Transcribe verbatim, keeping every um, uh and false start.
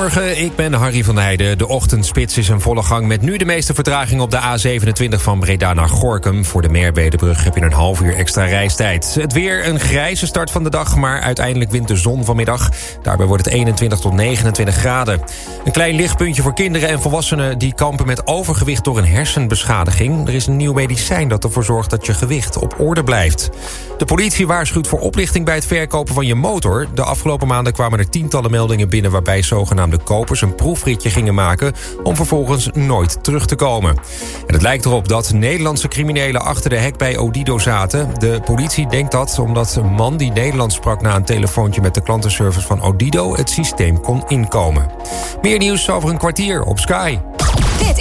Goedemorgen, ik ben Harry van Heijden. De ochtendspits is in volle gang met nu de meeste vertraging op de A zevenentwintig van Breda naar Gorinchem. Voor de Merwedebrug heb je een half uur extra reistijd. Het weer een grijze start van de dag, maar uiteindelijk wint de zon vanmiddag. Daarbij wordt het eenentwintig tot negenentwintig graden. Een klein lichtpuntje voor kinderen en volwassenen die kampen met overgewicht door een hersenbeschadiging. Er is een nieuw medicijn dat ervoor zorgt dat je gewicht op orde blijft. De politie waarschuwt voor oplichting bij het verkopen van je motor. De afgelopen maanden kwamen er tientallen meldingen binnen waarbij zogenaamde kopers een proefritje gingen maken om vervolgens nooit terug te komen. En het lijkt erop dat Nederlandse criminelen achter de hek bij Odido zaten. De politie denkt dat omdat een man die Nederlands sprak na een telefoontje met de klantenservice van Odido het systeem kon inkomen. Meer nieuws over een kwartier op Sky.